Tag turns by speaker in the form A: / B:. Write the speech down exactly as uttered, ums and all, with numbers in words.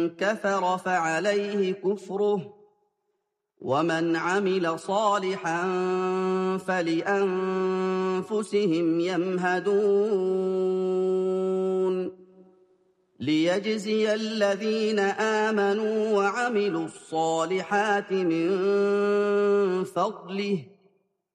A: كفر فعليه كفره ومن عمل صالحا فلأنفسهم يمهدون ليجزي الذين آمنوا وعملوا الصالحات من فضله